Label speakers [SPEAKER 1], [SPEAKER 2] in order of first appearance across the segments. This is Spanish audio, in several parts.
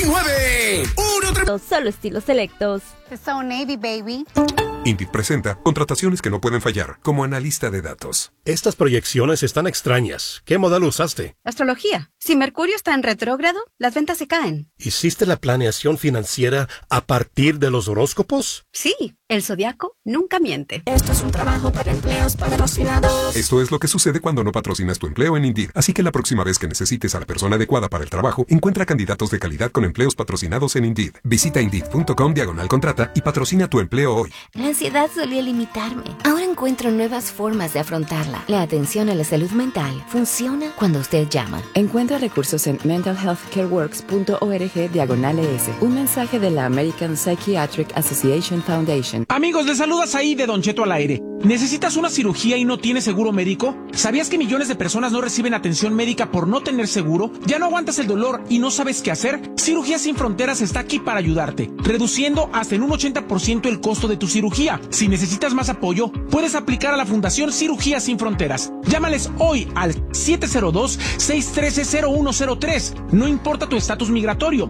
[SPEAKER 1] Solo estilos selectos.
[SPEAKER 2] It's so Navy, baby.
[SPEAKER 3] Indeed presenta contrataciones que no pueden fallar, como analista de datos.
[SPEAKER 4] Estas proyecciones están extrañas. ¿Qué modelo usaste?
[SPEAKER 2] Astrología. Si Mercurio está en retrógrado, las ventas se caen.
[SPEAKER 4] ¿Hiciste la planeación financiera a partir de los horóscopos?
[SPEAKER 2] Sí, el zodiaco nunca miente.
[SPEAKER 5] Esto es un trabajo para empleos patrocinados.
[SPEAKER 3] Esto es lo que sucede cuando no patrocinas tu empleo en Indeed. Así que la próxima vez que necesites a la persona adecuada para el trabajo, encuentra candidatos de calidad con empleos patrocinados en Indeed. Visita Indeed.com/contrata y patrocina tu empleo hoy.
[SPEAKER 6] La ansiedad solía limitarme. Ahora encuentro nuevas formas de afrontarla. La atención a la salud mental funciona cuando usted llama.
[SPEAKER 7] Encuentra recursos en mentalhealthcareworks.org/ES. Un mensaje de la American Psychiatric Association Foundation.
[SPEAKER 8] Amigos, les saludas ahí de Don Cheto al aire. ¿Necesitas una cirugía y no tienes seguro médico? ¿Sabías que millones de personas no reciben atención médica por no tener seguro? ¿Ya no aguantas el dolor y no sabes qué hacer? Cirugía Sin Fronteras está aquí para ayudarte, reduciendo hasta en un 80% el costo de tu cirugía. Si necesitas más apoyo, puedes aplicar a la Fundación Cirugía Sin Fronteras. Llámales hoy al 702-613-0103. No importa tu estatus migratorio.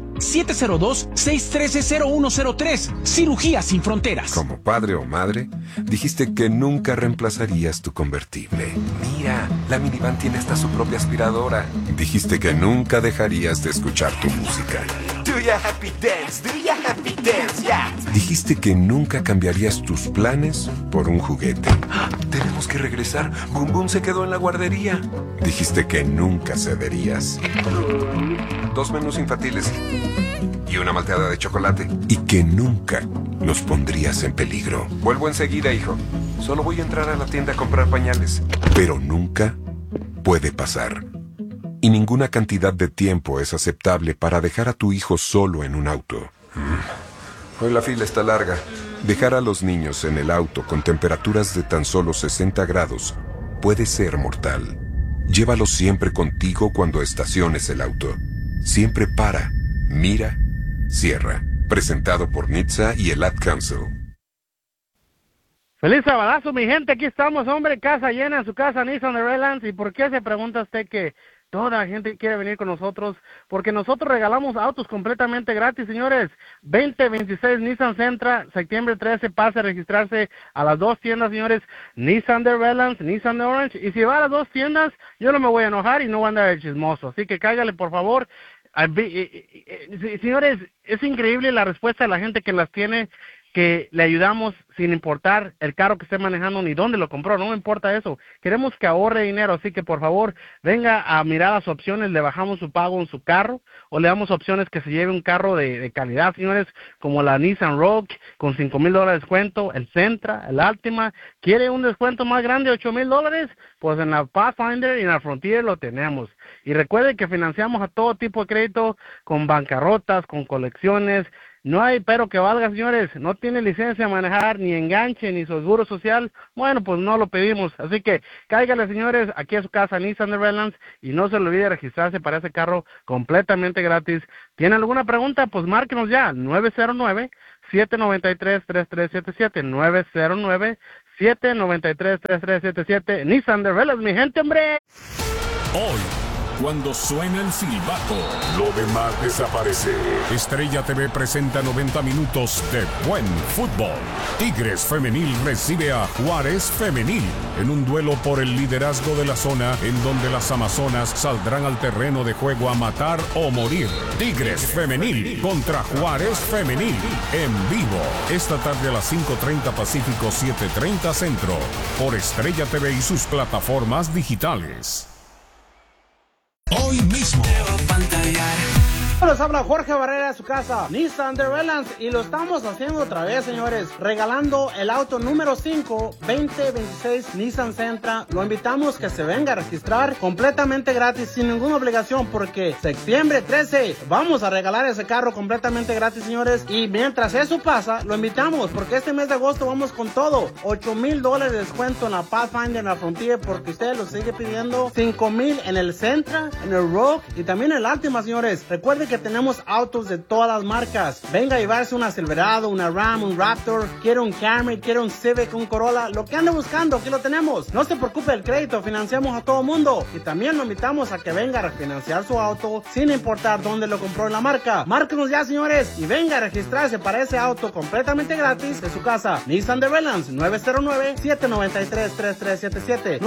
[SPEAKER 8] 702-613-0103. Cirugía Sin Fronteras.
[SPEAKER 3] Como padre o madre, dijiste que nunca reemplazarías tu convertible. Mira, la minivan tiene hasta su propia aspiradora. Dijiste que nunca dejarías de escuchar tu música.
[SPEAKER 9] Do ya happy dance, yeah.
[SPEAKER 3] Dijiste que nunca cambiarías tus planes por un juguete. Tenemos que regresar. Boom Boom se quedó en la guardería. Dijiste que nunca cederías. 2 menús infantiles y una malteada de chocolate. Y que nunca los pondrías en peligro. Vuelvo enseguida, hijo. Solo voy a entrar a la tienda a comprar pañales. Pero nunca puede pasar. Y ninguna cantidad de tiempo es aceptable para dejar a tu hijo solo en un auto. Hoy la fila está larga. Dejar a los niños en el auto con temperaturas de tan solo 60 grados puede ser mortal. Llévalos siempre contigo cuando estaciones el auto. Siempre para, mira, cierra. Presentado por NHTSA y el Ad Council.
[SPEAKER 10] Feliz sabadazo, mi gente. Aquí estamos, hombre. Casa llena en su casa, Nissan de Redlands. ¿Y por qué se pregunta usted que toda la gente quiere venir con nosotros? Porque nosotros regalamos autos completamente gratis, señores. 2026 Nissan Sentra, septiembre 13, pase a registrarse a las 2 tiendas, señores. Nissan de Redlands, Nissan de Orange. Y si va a las 2 tiendas, yo no me voy a enojar y no voy a andar de chismoso. Así que cáigale, por favor. Señores, es increíble la respuesta de la gente que las tiene, que le ayudamos sin importar el carro que esté manejando ni dónde lo compró, no me importa eso. Queremos que ahorre dinero, así que por favor venga a mirar las opciones, le bajamos su pago en su carro o le damos opciones que se lleve un carro de calidad, señores, como la Nissan Rogue con $5,000 de descuento, el Sentra, el Altima. ¿Quiere un descuento más grande, $8,000? Pues en la Pathfinder y en la Frontier lo tenemos. Y recuerde que financiamos a todo tipo de crédito, con bancarrotas, con colecciones. No hay pero que valga, señores. No tiene licencia de manejar, ni enganche, ni seguro social. Bueno, pues no lo pedimos. Así que cáigale, señores, aquí a su casa, Nissan de Redlands, y no se le olvide registrarse para ese carro completamente gratis. ¿Tiene alguna pregunta? Pues márquenos ya, 909-793-3377, 909-793-3377, Nissan de Redlands, mi gente, hombre.
[SPEAKER 11] Hoy, cuando suena el silbato, lo demás desaparece. Estrella TV presenta 90 minutos de buen fútbol. Tigres Femenil recibe a Juárez Femenil en un duelo por el liderazgo de la zona, en donde las amazonas saldrán al terreno de juego a matar o morir. Tigres Femenil contra Juárez Femenil en vivo esta tarde a las 5:30 Pacífico, 7:30 Centro, por Estrella TV y sus plataformas digitales. Hoy mismo.
[SPEAKER 12] Les habla Jorge Barrera de su casa, Nissan de Redlands, y lo estamos haciendo otra vez, señores, regalando el auto número 5, 2026 Nissan Sentra. Lo invitamos que se venga a registrar completamente gratis, sin ninguna obligación, porque septiembre 13 vamos a regalar ese carro completamente gratis, señores. Y mientras eso pasa, lo invitamos, porque este mes de agosto vamos con todo, $8,000 de descuento en la Pathfinder, en la Frontier, porque ustedes lo sigue pidiendo, $5,000 en el Sentra, en el Rogue y también en el Altima, señores. Recuerden sabe que tenemos autos de todas las marcas. Venga a llevarse una Silverado, una Ram, un Raptor, quiere un Camry, quiere un Civic, un Corolla, lo que ande buscando, aquí lo tenemos. No se preocupe del crédito, financiamos a todo mundo. Y también lo invitamos a que venga a refinanciar su auto sin importar dónde lo compró en la marca. Márquenos ya, señores, y venga a registrarse para ese auto completamente gratis de su casa. Nissan de Redlands, 909-793-3377.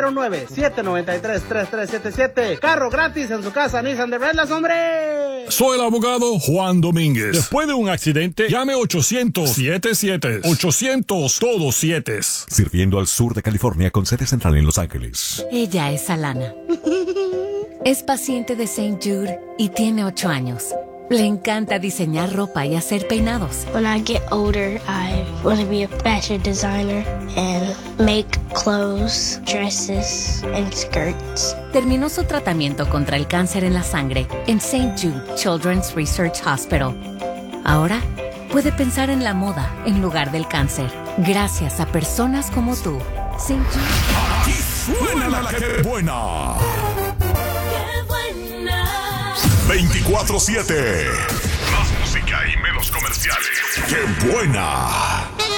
[SPEAKER 12] 909-793-3377. Carro gratis en su casa, Nissan de Redlands, hombre.
[SPEAKER 11] Soy el abogado Juan Domínguez. Después de un accidente, llame 800-77. 800, todos 7.
[SPEAKER 13] Sirviendo al sur de California con sede central en Los Ángeles.
[SPEAKER 6] Ella es Alana. Es paciente de St. Jude y tiene 8 años. Le encanta diseñar ropa y hacer peinados.
[SPEAKER 14] When I get older, I want to be a fashion designer and make clothes, dresses, and skirts.
[SPEAKER 6] Terminó su tratamiento contra el cáncer en la sangre en St. Jude Children's Research Hospital. Ahora puede pensar en la moda en lugar del cáncer, gracias a personas como tú. St. Jude.
[SPEAKER 11] Aquí suena la que buena. 24/7. Más música y menos comerciales. ¡Qué buena!